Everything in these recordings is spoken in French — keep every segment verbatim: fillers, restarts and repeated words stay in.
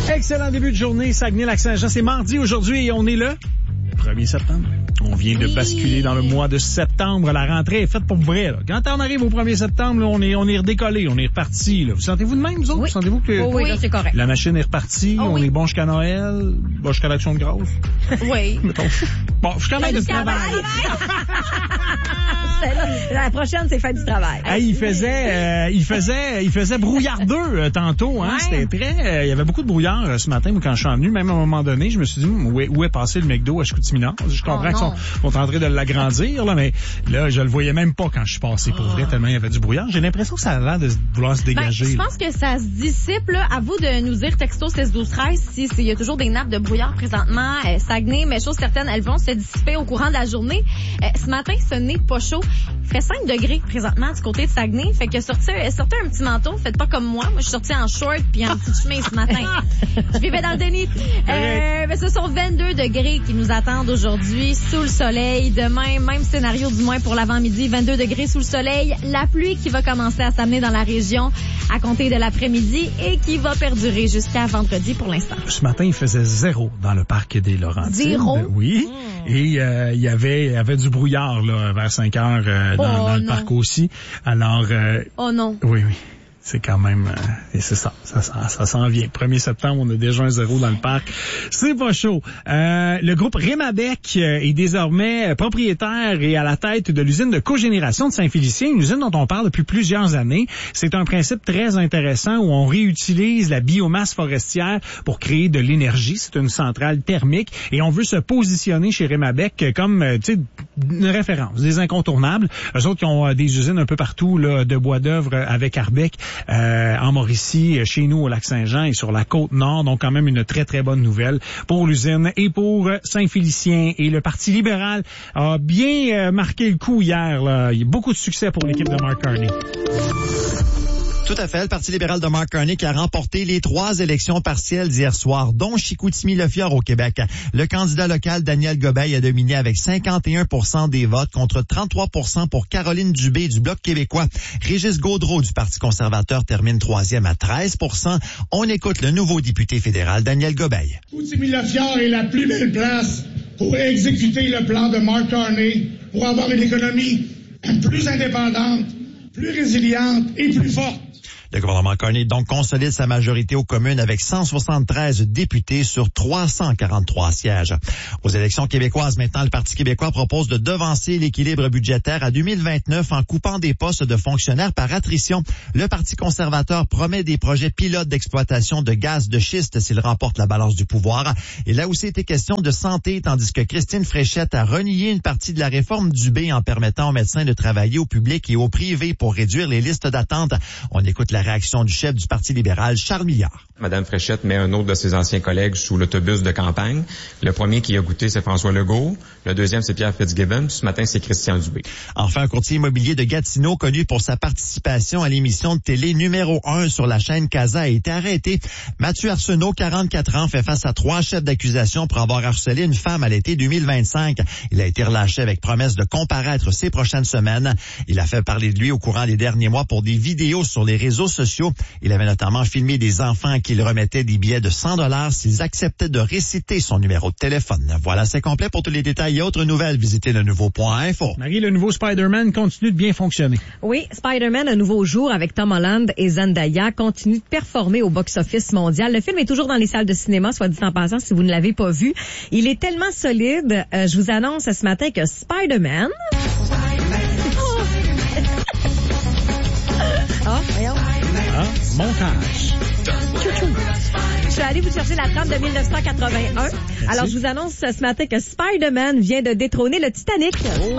Excellent début de journée, Saguenay-Lac-Saint-Jean. C'est mardi aujourd'hui et on est le premier septembre. On vient de basculer dans le mois de septembre. La rentrée est faite pour vrai. Là. Quand on arrive au premier septembre, là, on est on est redécollé, on est reparti. Là. Vous sentez-vous de même, vous autres? Oui. Sentez-vous que oh, oui, là, c'est correct. La machine est repartie, oh, on oui. est bon jusqu'à Noël, bon jusqu'à l'Action de grâce? Oui. Mettons. Bon, jusqu'à même de travail. La prochaine, c'est fête du travail. Hey, il faisait, euh, il faisait, il faisait brouillardeux euh, tantôt. Hein? Ouais. C'était très, euh, il y avait beaucoup de brouillard euh, ce matin. Moi, quand je suis venu, même à un moment donné, je me suis dit où est, où est passé le McDo à Chicoutimi-Nord. Je comprends oh, qu'ils sont, sont en train de l'agrandir, là, mais là, je le voyais même pas quand je suis passé pour vrai, tellement il y avait du brouillard. J'ai l'impression que ça a l'air de vouloir se dégager. Ben, je pense que ça se dissipe. Là. À vous de nous dire texto seize douze treize si il y a toujours des nappes de brouillard présentement. Euh, Saguenay, mais chose certaine, elles vont se dissiper au courant de la journée. Euh, ce matin, ce n'est pas chaud. Il fait cinq degrés présentement du côté de Saguenay. Fait que sortez, sortez un petit manteau. Faites pas comme moi. Moi, je suis sortie en short puis en petite chemise ce matin. Je vivais dans le déni. Euh, mais ce sont vingt-deux degrés qui nous attendent aujourd'hui sous le soleil. Demain, même scénario du moins pour l'avant-midi. vingt-deux degrés sous le soleil. La pluie qui va commencer à s'amener dans la région à compter de l'après-midi et qui va perdurer jusqu'à vendredi pour l'instant. Ce matin, il faisait zéro dans le parc des Laurentides. Zéro? Oui. Mmh. Et euh, il y avait il y avait du brouillard là vers cinq heures euh, dans, oh, dans le non. parc aussi. Alors euh, oh non. Oui, oui. C'est quand même, euh, et c'est ça, ça, ça, ça s'en vient. premier septembre, on a déjà un zéro dans le parc. C'est pas chaud. Euh, le groupe Rémabec euh, est désormais propriétaire et à la tête de l'usine de cogénération de Saint-Félicien, une usine dont on parle depuis plusieurs années. C'est un principe très intéressant où on réutilise la biomasse forestière pour créer de l'énergie. C'est une centrale thermique et on veut se positionner chez Rémabec comme, tu sais, une référence, des incontournables. Eux autres qui ont des usines un peu partout là, de bois d'œuvre avec Arbec. Euh, en Mauricie, chez nous au Lac-Saint-Jean et sur la Côte-Nord. Donc, quand même une très, très bonne nouvelle pour l'usine et pour Saint-Félicien. Et le Parti libéral a bien euh, marqué le coup hier. Là. Il y a beaucoup de succès pour l'équipe de Mark Carney. Tout à fait. Le Parti libéral de Mark Carney qui a remporté les trois élections partielles d'hier soir, dont Chicoutimi-Le-Fjord au Québec. Le candidat local Daniel Gobeil a dominé avec cinquante et un pour cent des votes contre trente-trois pour cent pour Caroline Dubé du Bloc québécois. Régis Gaudreau du Parti conservateur termine troisième à treize pour cent. On écoute le nouveau député fédéral Daniel Gobeil. Chicoutimi-Le-Fjord est la plus belle place pour exécuter le plan de Mark Carney pour avoir une économie plus indépendante, plus résiliente et plus forte. Le gouvernement Carney donc consolide sa majorité aux communes avec cent soixante-treize députés sur trois cent quarante-trois sièges. Aux élections québécoises, maintenant, le Parti québécois propose de devancer l'équilibre budgétaire à deux mille vingt-neuf en coupant des postes de fonctionnaires par attrition. Le Parti conservateur promet des projets pilotes d'exploitation de gaz de schiste s'il remporte la balance du pouvoir. Et là aussi, c'était question de santé, tandis que Christine Fréchette a renié une partie de la réforme Dubé en permettant aux médecins de travailler au public et au privé pour réduire les listes d'attente. On écoute la réaction du chef du Parti libéral, Charles Milliard. Madame Fréchette met un autre de ses anciens collègues sous l'autobus de campagne. Le premier qui a goûté, c'est François Legault. Le deuxième, c'est Pierre Fitzgibbon. Ce matin, c'est Christian Dubé. Enfin, un courtier immobilier de Gatineau, connu pour sa participation à l'émission de télé numéro un sur la chaîne Casa, a été arrêté. Mathieu Arsenault, quarante-quatre ans, fait face à trois chefs d'accusation pour avoir harcelé une femme à l'été deux mille vingt-cinq. Il a été relâché avec promesse de comparaître ces prochaines semaines. Il a fait parler de lui au courant des derniers mois pour des vidéos sur les réseaux sociaux. Il avait notamment filmé des enfants à qui il remettait des billets de cent dollars s'ils acceptaient de réciter son numéro de téléphone. Voilà, c'est complet. Pour tous les détails et autres nouvelles, visitez le nouveau point info. Marie, le nouveau Spider-Man continue de bien fonctionner. Oui, Spider-Man, un nouveau jour avec Tom Holland et Zendaya, continue de performer au box-office mondial. Le film est toujours dans les salles de cinéma, soit dit en passant, si vous ne l'avez pas vu. Il est tellement solide, euh, je vous annonce ce matin que Spider-Man... Ah, voyons. Ah, montage. Je suis allée vous chercher la trame de dix-neuf cent quatre-vingt-un. Merci. Alors, je vous annonce ce matin que Spider-Man vient de détrôner le Titanic. Oh.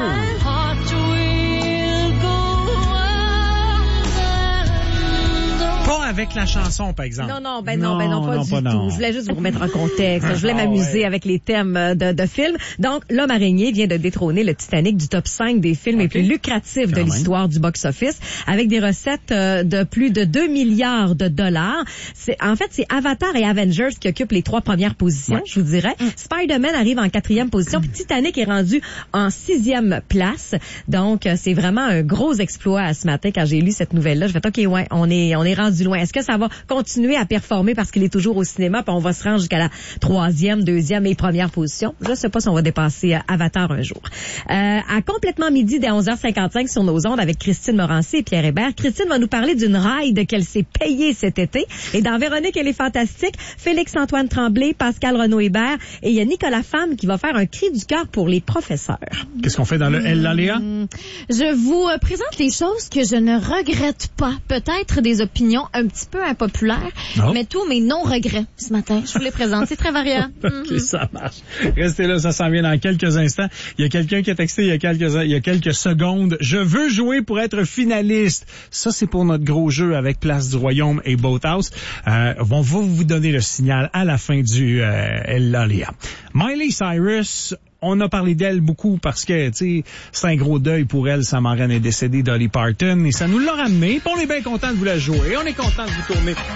Pas avec la chanson, par exemple. Non, non, ben non, non ben non, pas non, du pas tout. non. Je voulais juste vous remettre en contexte. Je voulais ah, m'amuser ouais. avec les thèmes de, de films. Donc, L'Homme araignée vient de détrôner le Titanic du top cinq des films okay. les plus lucratifs Quand de l'histoire même. du box-office, avec des recettes euh, de plus de deux milliards de dollars. C'est, en fait, c'est Avatar et Avengers qui occupent les trois premières positions, ouais. je vous dirais. Mm. Spider-Man arrive en quatrième position, puis Titanic est rendu en sixième place. Donc, c'est vraiment un gros exploit ce matin quand j'ai lu cette nouvelle-là. Je vais dire, OK, ouais, on est, on est rendu loin. moins. Est-ce que ça va continuer à performer parce qu'il est toujours au cinéma, puis on va se rendre jusqu'à la troisième, deuxième et première position? Je sais pas si on va dépasser euh, Avatar un jour. Euh, à complètement midi, dès onze heures cinquante-cinq sur nos ondes avec Christine Morancy et Pierre Hébert. Christine va nous parler d'une ride qu'elle s'est payée cet été. Et dans Véronique, elle est fantastique, Félix-Antoine Tremblay, Pascal Renaud-Hébert, et il y a Nicolas Femme qui va faire un cri du cœur pour les professeurs. Qu'est-ce qu'on fait dans le Elle la Léa? Je vous euh, présente les choses que je ne regrette pas. Peut-être des opinions un petit peu impopulaires, oh. mais tous mes non-regrets ce matin. Je vous les présente. C'est très variant. OK, Mm-hmm. ça marche. Restez là, ça s'en vient dans quelques instants. Il y a quelqu'un qui a texté il y a quelques, il y a quelques secondes. Je veux jouer pour être finaliste. Ça, c'est pour notre gros jeu avec Place du Royaume et Boathouse. Euh, on va vous donner le signal à la fin du euh, Elle la Léa. Miley Cyrus, on a parlé d'elle beaucoup parce que, tu sais, c'est un gros deuil pour elle. Sa marraine est décédée, Dolly Parton, et ça nous l'a ramené. On est bien content de vous la jouer. On est content de vous tourner